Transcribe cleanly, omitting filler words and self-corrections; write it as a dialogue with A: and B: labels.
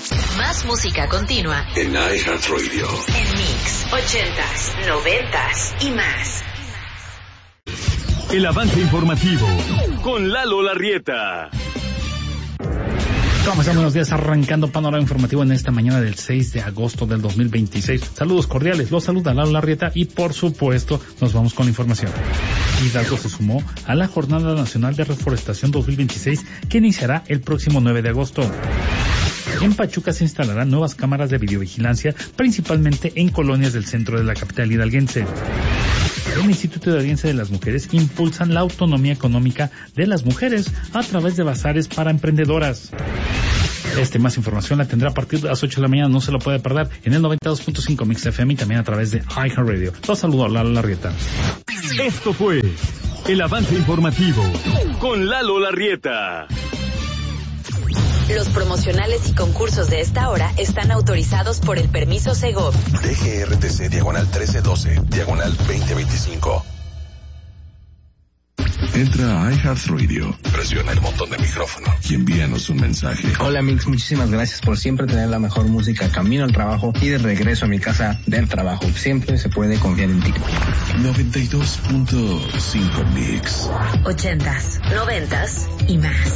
A: Más música continua
B: en iHeartRadio.
A: En Mix, 80s, 90s y más.
C: El avance informativo con Lalo Larrieta.
D: ¿Cómo están? Buenos días, arrancando panorama informativo en esta mañana del 6 de agosto del 2026. Saludos cordiales, los saluda Lalo Larrieta y por supuesto nos vamos con la información. Hidalgo se sumó a la Jornada Nacional de Reforestación 2026 que iniciará el próximo 9 de agosto. En Pachuca se instalarán nuevas cámaras de videovigilancia, principalmente en colonias del centro de la capital hidalguense. El Instituto de Audiencia de las Mujeres impulsan la autonomía económica de las mujeres a través de bazares para emprendedoras. Más información la tendrá a partir de las 8 de la mañana, no se lo puede perder, en el 92.5 Mix FM y también a través de iHeartRadio. Los saludo a Lalo Larrieta.
C: Esto fue el avance informativo con Lalo Larrieta.
A: Los promocionales y concursos de esta hora están autorizados por el permiso Segov.
B: DGRTC /1312, /2025. Entra a iHeartRadio, presiona el botón de micrófono y envíanos un mensaje.
E: Hola Mix, muchísimas gracias por siempre tener la mejor música camino al trabajo y de regreso a mi casa del trabajo. Siempre se puede confiar en ti.
B: 92.5 Mix.
A: 80s, 90s y más.